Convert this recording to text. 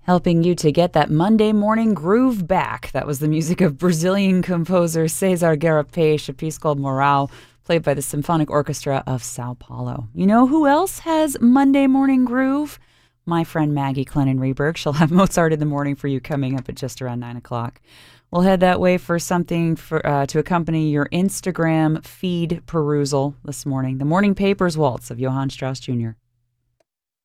Helping you to get that Monday morning groove back. That was the music of Brazilian composer Cesar Garapeixe, a piece called Morale, played by the Symphonic Orchestra of Sao Paulo. You know who else has Monday morning groove? My friend Maggie Clennon-Reberg. She'll have Mozart in the Morning for you coming up at just around 9 o'clock. We'll head that way for something to accompany your Instagram feed perusal this morning. The Morning Papers Waltz of Johann Strauss Jr.